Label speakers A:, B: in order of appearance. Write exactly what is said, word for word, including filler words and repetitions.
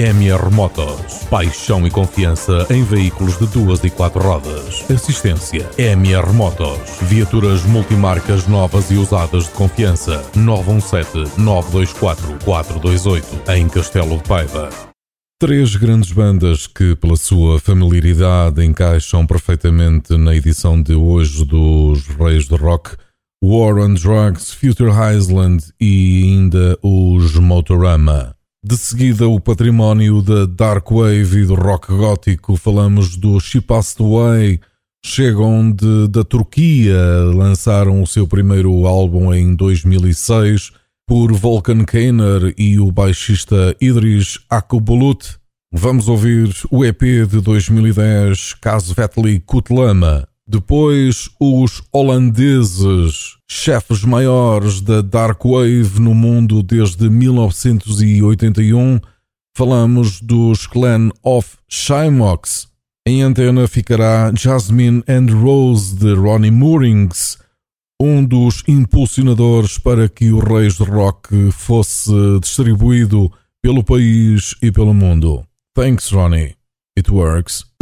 A: M R Motors. Paixão e confiança em veículos de duas e quatro rodas. Assistência M R Motors. Viaturas multimarcas novas e usadas de confiança. nove um sete, nove dois quatro, quatro dois oito em Castelo de Paiva. Três grandes bandas que, pela sua familiaridade, encaixam perfeitamente na edição de hoje dos Reis do Rock: War on Drugs, Future Island e ainda os Motorama. De seguida, o património da Dark Wave e do rock gótico. Falamos do She Passed Away. Chegam de, da Turquia, lançaram o seu primeiro álbum em dois mil e seis por Volkan Kayner e o baixista Idris Akbulut. Vamos ouvir o E P de dois mil e dez, Kasvetli Kutlama. Depois, os holandeses, chefes maiores da Dark Wave no mundo desde mil novecentos e oitenta e um. Falamos dos Clan of Shymox. Em antena ficará Jasmine and Rose de Ronnie Moorings, um dos impulsionadores para que o Reis de Rock fosse distribuído pelo país e pelo mundo. Thanks, Ronnie. It works.